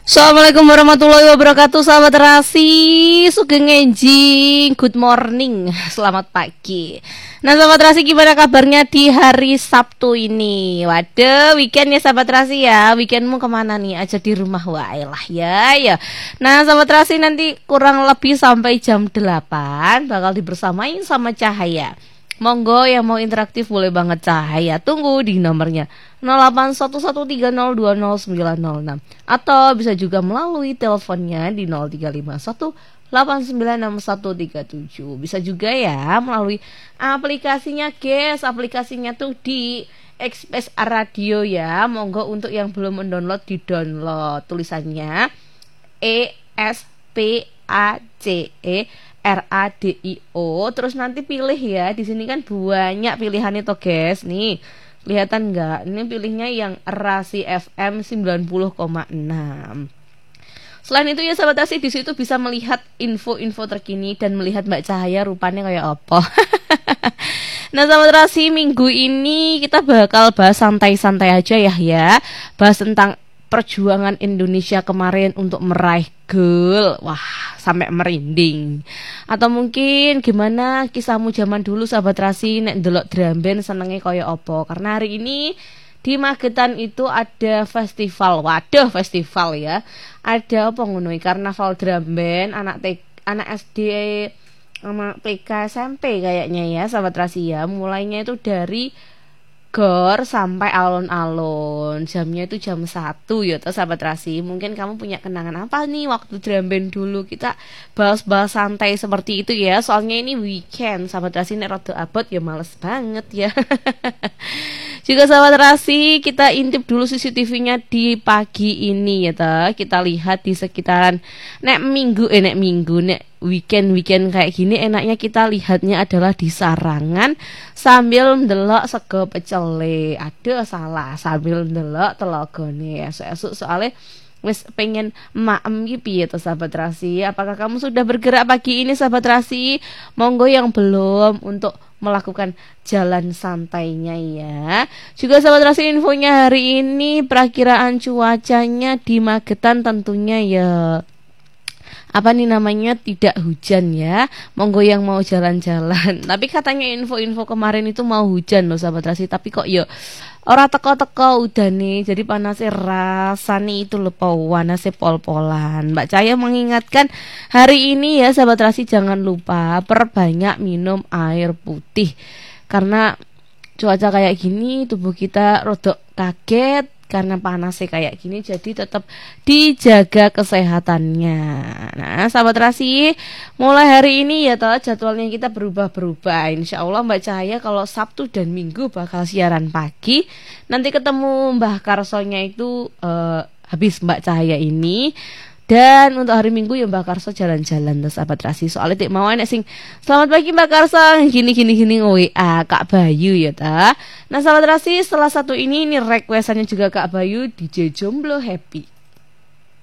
Assalamualaikum warahmatullahi wabarakatuh. Sahabat Rasi, sugeng enjing, good morning, selamat pagi. Nah sahabat Rasi, gimana kabarnya di hari Sabtu ini? Waduh, weekend ya sahabat Rasi ya. Weekendmu kemana nih? Aja di rumah wae lah ya. Nah sahabat Rasi, nanti kurang lebih sampai jam 8 bakal dibersamain sama Cahaya. Monggo yang mau interaktif boleh banget Cahaya. Tunggu di nomornya 0811302096 atau bisa juga melalui teleponnya di 0351896137. Bisa juga ya melalui aplikasinya guys. Aplikasinya tuh di Express Radio ya. Monggo untuk yang belum mendownload di-download. Tulisannya ESPACE terus nanti pilih ya. Di sini kan banyak pilihannya toh guys. Nih, kelihatan nggak? Ini pilihnya yang Rasi FM 90,6. Selain itu ya sahabat Rasi, di situ bisa melihat info-info terkini dan melihat Mbak Cahaya rupanya kayak apa. Nah sahabat Rasi, minggu ini kita bakal bahas santai-santai aja ya. Bahas tentang perjuangan Indonesia kemarin untuk meraih gol. Wah, sampai merinding. Atau mungkin gimana kisahmu zaman dulu sahabat Rasi nek ndelok drum band senenge kaya apa? Karena hari ini di Magetan itu ada festival. Waduh, festival ya. Ada apa ngono? Karnaval drum band anak SD sama PK SMP kayaknya ya sahabat Rasi ya. Mulainya itu dari gor sampai alun-alun. Jamnya itu jam 1 ya toh sahabat Rasi. Mungkin kamu punya kenangan apa nih waktu drum band dulu? Kita bahas-bahas santai seperti itu ya. Soalnya ini weekend sahabat Rasi, nek rada abot ya males banget ya. Juga sahabat Rasi, kita intip dulu CCTV-nya di pagi ini ya toh. Kita lihat di sekitaran nek weekend kayak gini enaknya kita lihatnya adalah di Sarangan sambil ndelok sego pecele. Aduh salah, sambil ndelok telogone esuk-esuk soalnya wis pengen maem iki piye to sahabat Rasi. Apakah kamu sudah bergerak pagi ini sahabat Rasi? Monggo yang belum untuk melakukan jalan santainya ya. Juga sahabat Rasi, infonya hari ini perakiraan cuacanya di Magetan tentunya ya tidak hujan ya. Monggo yang mau jalan-jalan. Tapi katanya info-info kemarin itu mau hujan loh sahabat Rasi. Tapi kok ya ora teko-teko udah nih. Jadi panasnya rasanya itu loh panasnya pol-polan. Mbak Cahaya mengingatkan hari ini ya sahabat Rasi, jangan lupa perbanyak minum air putih. Karena cuaca kayak gini tubuh kita rodok kaget karena panasnya kayak gini, jadi tetap dijaga kesehatannya. Nah sahabat Rasi, mulai hari ini ya toh jadwalnya kita berubah-berubah. Insya Allah Mbak Cahaya kalau Sabtu dan Minggu bakal siaran pagi. Nanti ketemu Mbah Karsonya itu habis Mbak Cahaya ini. Dan untuk hari Minggu ya Mbak Karso jalan-jalan tuh sahabat Rasi. Soalnya tik mau enek sing selamat pagi Mbak Karso gini WA Kak Bayu ya ta. Nah sahabat Rasi, setelah satu ini requestannya juga Kak Bayu DJ Jomblo Happy.